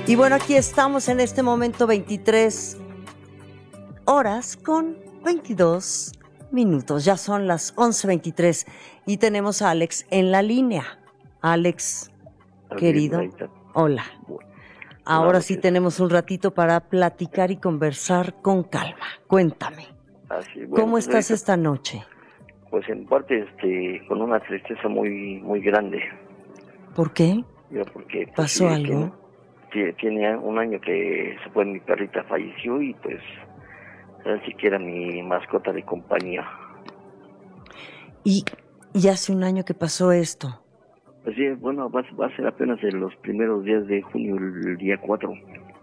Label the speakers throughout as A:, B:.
A: Y bueno, aquí estamos en este momento 23 horas con 22 minutos. Ya son las 11:23 y tenemos a Alex en la línea. Alex, querido, hola. Ahora sí tenemos un ratito para platicar y conversar con calma. Cuéntame, ¿cómo estás esta noche?
B: Pues en parte con una tristeza muy grande.
A: ¿Por qué?
B: Porque pues,
A: ¿Pasó algo?
B: Tiene un año que se fue mi perrita, falleció y pues así que era mi mascota de compañía.
A: Y hace un año que pasó esto.
B: Pues sí, bueno, va a ser apenas en los primeros días de junio, el día 4.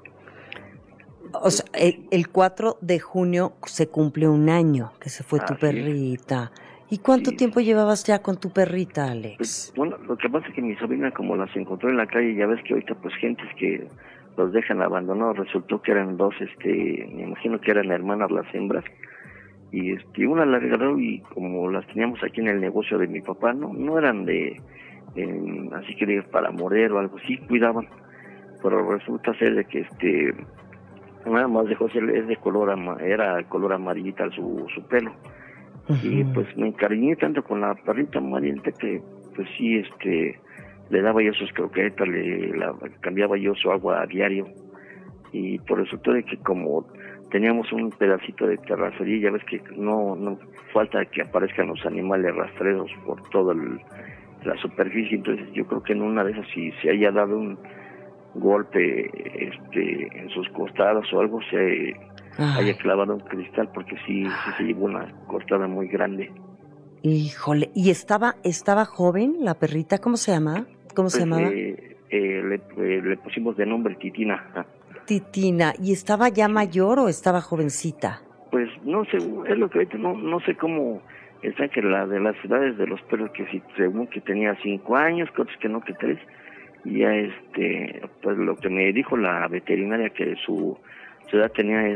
A: O sea, el 4 de junio se cumple un año que se fue tu perrita. ¿Y cuánto tiempo llevabas ya con tu perrita, Alex?
B: Pues, bueno, lo que pasa es que mi sobrina, como las encontró en la calle, ya ves que ahorita pues gentes que los dejan abandonados, resultó que eran dos, me imagino que eran hermanas las hembras, y una la regaló y como las teníamos aquí en el negocio de mi papá, no eran así que digas para morder o algo, sí cuidaban, pero resulta ser de que nada más dejó ser, es de color, era color amarillita su pelo. Y pues me encariñé tanto con la perrita amarillita que pues sí, le daba yo sus croquetas, cambiaba yo su agua a diario, y por resultó de que como teníamos un pedacito de terracería, ya ves que no falta que aparezcan los animales rastreros por toda la superficie, entonces yo creo que en una de esas si se haya dado un golpe en sus costados o algo, se haya clavado un cristal, porque sí se llevó una cortada muy grande.
A: Híjole, ¿y estaba joven la perrita? ¿Cómo se llama? ¿Cómo se llamaba?
B: Le pusimos de nombre Titina.
A: Titina. ¿Y estaba ya mayor o estaba jovencita?
B: Pues no sé, es lo que ahorita no sé cómo está, que la de las edades de los perros, que si según que tenía 5 años, que otros que no, que 3, y ya pues lo que me dijo la veterinaria, que su edad tenía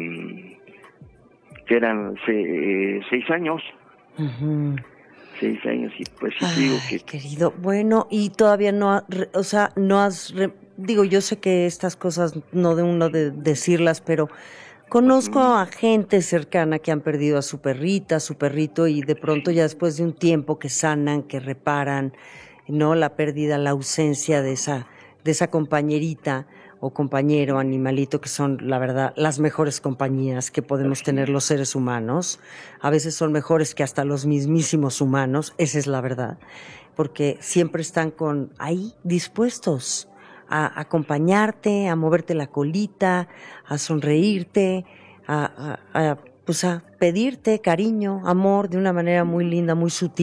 B: que eran 6 años. 6 años, y pues sí te digo que...
A: Querido, bueno, y todavía no, o sea, no has, digo, yo sé que estas cosas no de uno de decirlas, pero conozco a gente cercana que han perdido a su perrita, a su perrito, y de pronto ya después de un tiempo que sanan, que reparan, ¿no? La pérdida, la ausencia de esa compañerita o compañero, animalito, que son, la verdad, las mejores compañías que podemos tener los seres humanos. A veces son mejores que hasta los mismísimos humanos, esa es la verdad, porque siempre están ahí dispuestos a acompañarte, a moverte la colita, a sonreírte, pues a pedirte cariño, amor, de una manera muy linda, muy sutil.